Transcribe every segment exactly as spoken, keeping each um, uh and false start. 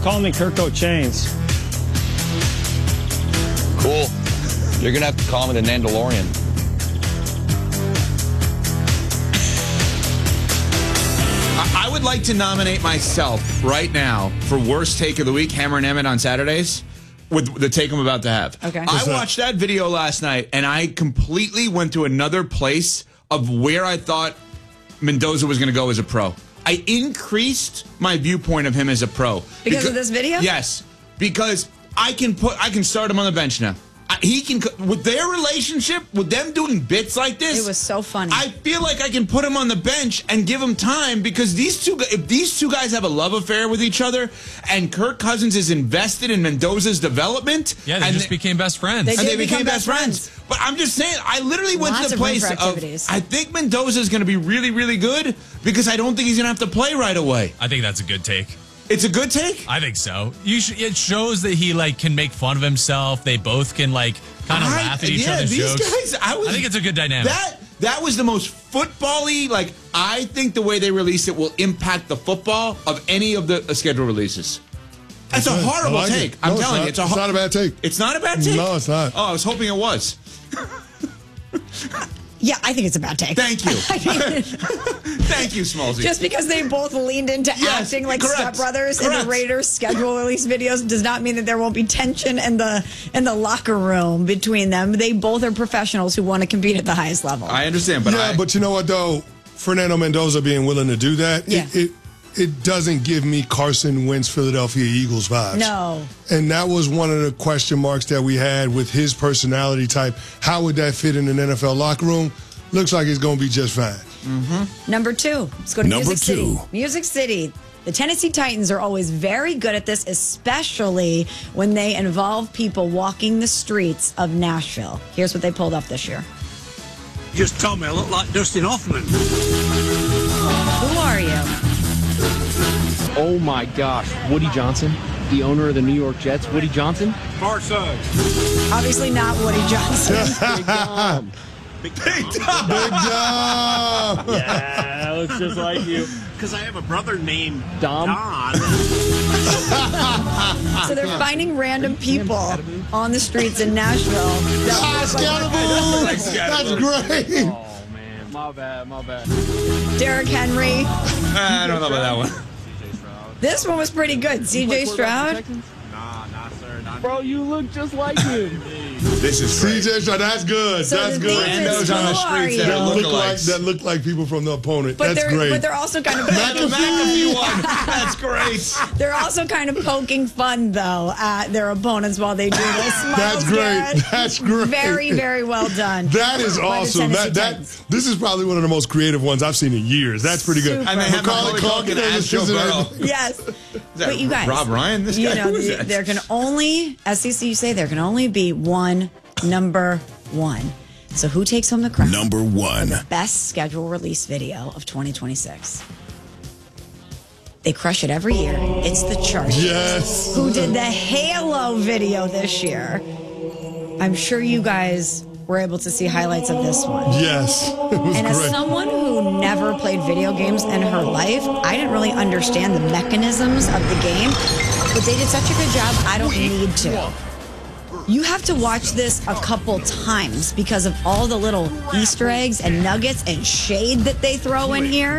call me Kirko Chains. Cool. You're going to have to call me the Nandalorian. I would like to nominate myself right now for worst take of the week, Hammer and Emmett on Saturdays, with the take I'm about to have. Okay. I watched that video last night, and I completely went to another place of where I thought Mendoza was going to go as a pro. I increased my viewpoint of him as a pro. Because, because of this video? Yes. Because I can put, I can start him on the bench now. I, he can, with their relationship, with them doing bits like this. It was so funny. I feel like I can put him on the bench and give him time because these two, if these two guys have a love affair with each other and Kirk Cousins is invested in Mendoza's development. Yeah, they and just they, became best friends. They and they become became best best friends. friends. But I'm just saying, I literally went Lots to the of room place for of, activities. I think Mendoza is going to be really, really good because I don't think he's going to have to play right away. I think that's a good take. It's a good take? I think so. You sh- it shows that he like can make fun of himself. They both can like kind of I- laugh at each yeah, other's these jokes. guys, I, was, I think it's a good dynamic. That that was the most football-y, like, I think the way they released it will impact the football of any of the uh, schedule releases. That's a Okay. horrible I like take. it. I'm No, telling you, it's it's a not. It's not a bad take. It's not a bad take? No, it's not. Oh, I was hoping it was. Yeah, I think it's a bad take. Thank you. I mean, Thank you, Smallsy. just because they both leaned into Yes, acting like correct, stepbrothers in correct. the Raiders schedule release videos does not mean that there won't be tension in the in the locker room between them. They both are professionals who want to compete at the highest level. I understand, but yeah, I, but you know what, though? Fernando Mendoza being willing to do that, Yeah. it, it it doesn't give me Carson Wentz Philadelphia Eagles vibes. No. And that was one of the question marks that we had with his personality type. How would that fit in an N F L locker room? Looks like it's going to be just fine. Mm-hmm. Number two, let's go to Number Music City. two. Music City. The Tennessee Titans are always very good at this, especially when they involve people walking the streets of Nashville. Here's what they pulled up this year. You just told me I look like Dustin Hoffman. Who are you? Oh my gosh, Woody Johnson, the owner of the New York Jets. Woody Johnson? Far side. Obviously not Woody Johnson. Big Dom. Big time. Big job. Yeah, that looks just like you. Because I have a brother named Dom. Don. So they're finding random people on the streets in Nashville. Ah, that look like- Scatterboo. That's great. Oh man, my bad, my bad. Derrick Henry. I don't know about that one. This one was pretty good. C J Stroud. Nah, nah, sir. Not Bro, you look just like him. This is C great. J Stroud, that's good. So that's the good. thing And is, those on the who streets are that are you? Look like, lookalikes. that look like people from the opponent. But that's they're great. but they're also kind of The McAfee one. That's great. they're also kind of poking fun though at their opponents while they do this. That's Myles great. Garrett, That's great. Very very well done. That is by the awesome. Tennessee That that Titans. this is probably one of the most creative ones I've seen in years. That's pretty good. Super. And they have Macaulay Macaulay Culkin Culkin as as Joe assistant Burrow. head- Yes. that But you guys, Rob Ryan? This you guy? know, Who is the- that? there can only, as C C say, there can only be one number one. So who takes home the crown? Number one. Best schedule release video of twenty twenty-six. They crush it every year. It's the Chargers. Yes. Who did the Halo video this year? I'm sure you guys were able to see highlights of this one. Yes. It was And as great. someone who never played video games in her life, I didn't really understand the mechanisms of the game, but they did such a good job, I don't need to. You have to watch this a couple times because of all the little Easter eggs and nuggets and shade that they throw in here.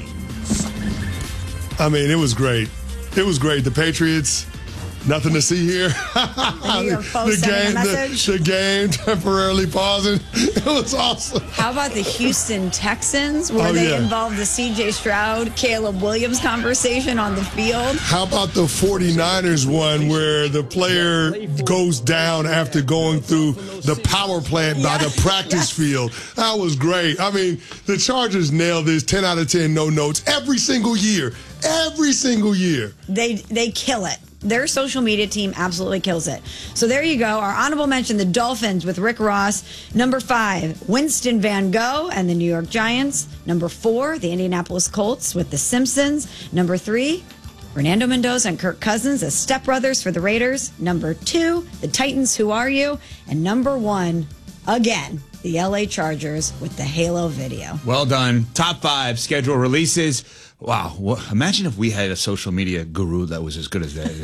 I mean, it was great. It was great. The Patriots, nothing to see here. The New York Post the sending a game, message. the, the game temporarily pausing. It was awesome. How about the Houston Texans, where Oh, they yeah. involved the C J Stroud, Caleb Williams conversation on the field? How about the 49ers one where the player goes down after going through the power plant by Yeah. the practice Yes. field? That was great. I mean, the Chargers nailed this ten out of ten, no notes, every single year. Every single year. They they kill it. Their social media team absolutely kills it. So there you go. Our honorable mention, the Dolphins with Rick Ross. Number five, Winston Van Gogh and the New York Giants. Number four, the Indianapolis Colts with the Simpsons. Number three, Fernando Mendoza and Kirk Cousins as stepbrothers for the Raiders. Number two, the Titans, Who Are You? And number one, again, the L A Chargers with the Halo video. Well done. Top five schedule releases. Wow. Well, imagine if we had a social media guru that was as good as that.